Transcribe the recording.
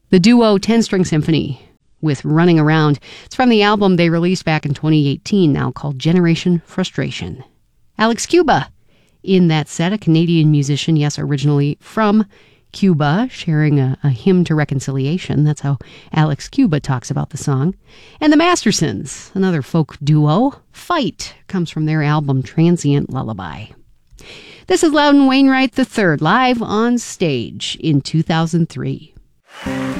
The duo 10-String Symphony with Running Around. It's from the album they released back in 2018, now called Generation Frustration. Alex Cuba in that set, a Canadian musician, yes, originally from Cuba, sharing a hymn to reconciliation. That's how Alex Cuba talks about the song. And the Mastersons, another folk duo. Fight comes from their album Transient Lullaby. This is Loudon Wainwright III, live on stage in 2003.